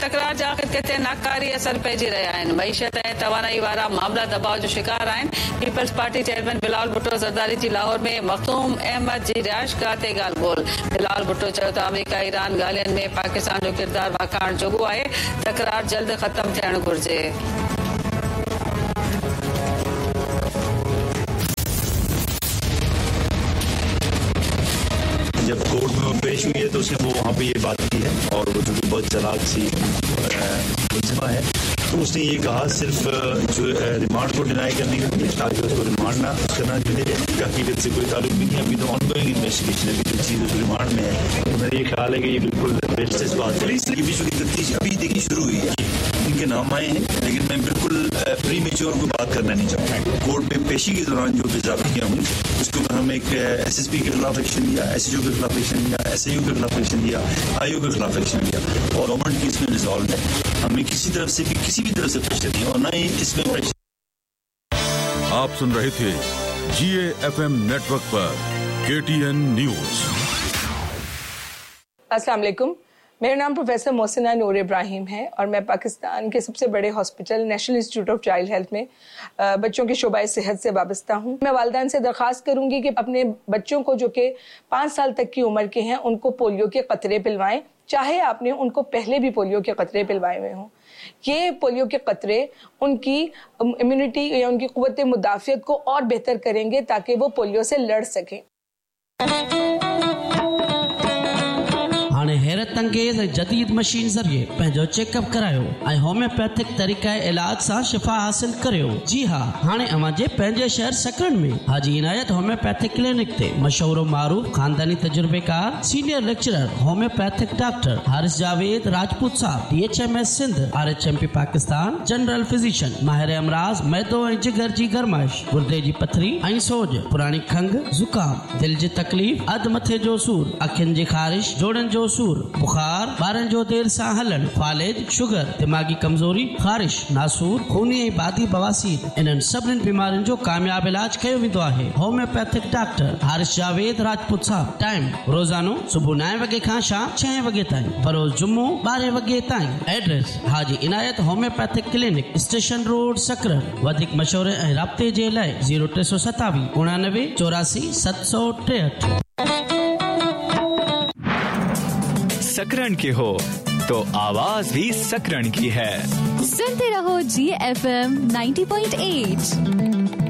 तकरार जा किथे नाकारी असर पइजी रहिया आहिनि। मईशत ऐं तवानाई वारा मामला दबाव जो शिकार आहिनि। Peoples party chairman Bilawal Bhutto Zardari जी लाहौर में मखदूम अहमद जी रिहाइशगाह ते ॻाल्हि ॿोल। बिलावल भुट्टो चयो त अमेरिका ईरान ॻाल्हियुनि में पाकिस्तान जो किरदारु वाखाण जोॻो आहे। तकरार जल्द ख़त्म थियणु घुरिजे। जब कोर्ट में पेश हुई है तो उसने वो वहाँ पे ये बात की है और वो जो बहुत चालाक सी मुलजिमा है तो उसने ये कहा सिर्फ जो रिमांड को डिनाई करने के लिए ताकि उसको रिमांड ना करना चाहिए। हकीकत से कोई ताल्लुक भी नहीं, अभी तो ऑनगोइंग इन्वेस्टिगेशन है, जो चीज़ उस रिमांड में है। तो मेरा ये ख्याल है कि ये बिल्कुल बेस्ट बात है। पुलिस की विश्व की तफ्तीश अभी देखी शुरू हुई है, इनके नाम आए हैं, लेकिन मैं बिल्कुल प्री मेच्योर को बात करना नहीं चाहूँगा। कोर्ट में पेशी के दौरान जो बेजाबियाँ हुई उसके ऊपर हम एक SSP के खिलाफ एक्शन लिया, SHO के खिलाफ एक्शन लिया, SAU के खिलाफ एक्शन लिया, IO के खिलाफ एक्शन लिया और गवर्नमेंट की इसमें रिजॉल्व है। हमें किसी तरफ से भी किसी भी तरह से प्रेशर नहीं और ना ही इसमें प्रेशर। आप सुन रहे थे GAFM नेटवर्क पर KTN न्यूज। अस्सलाम वालेकुम, मेरा नाम प्रोफेसर मोहसिना नूर इब्राहिम है और मैं पाकिस्तान के सबसे बड़े hospital national institute of child health में बच्चों के शोबा सेहत से वाबस्ता हूँ। मैं वालिदैन से दरख्वास्त करूँगी कि अपने बच्चों को जो कि 5 साल तक की उम्र के हैं उनको पोलियो के कतरे पिलवाएं, चाहे आपने उनको पहले भी पोलियो के कतरे पिलवाए हुए हों। ये पोलियो के कतरे उनकी इम्यूनिटी या उनकी क़ुव्वत मुदाफ़ियत को और बेहतर करेंगे ताकि वो पोलियो से लड़ सकें। हाणे हैरत अंगेज़ जदीद मशीन ज़रिए पंहिंजो चेकअप करायो ऐं होम्योपैथिक तरीक़े इलाज सां शिफ़ा हासिल करियो। जी हाँ, हाणे अवां जे पंहिंजे शहर सकरन में हाजी इनायत होम्योपैथिक क्लिनिक ते मशहूर मारूफ खानदानी तजुर्बेकार senior lecturer homeopathic doctor Haris Javed Rajput साहब DHMS Sindh RHMP Pakistan general physician माहिर अमराज मैदो ऐं जिगर जी गरमाइश गुर्दे जी पथरी ऐं सोज पुरानी खंघ ज़ुकाम दिल जी तकलीफ़ अध मथे जो सूर अखियुनि जी ख़ारिश जोड़नि जो सूर बुखार ॿारनि जो देर सां हलण फालिज शुगर दिमागी कमज़ोरी ख़ारिश नासूर खूनी ऐं बादी बवासीर इन्हनि सभिनी बीमारियुनि जो कामयाब इलाज कयो वेंदो आहे। होम्योपैथिक डॉक्टर हारिस जावेद राजपूत साहब। टाइम रोज़ानो सुबुह 9 वॻे खां शाम 6 वॻे ताईं, बरोज़ जुम्मो 12 वॻे ताईं। एड्रेस हाजी इनायत होम्योपैथिक क्लिनिक स्टेशन रोड सकरन। वधीक मशवरे ऐं राब्ते जे लाइ 0327 89 84 763। सकरन की हो तो आवाज भी सकरन की है। सुनते रहो GFM 90.8।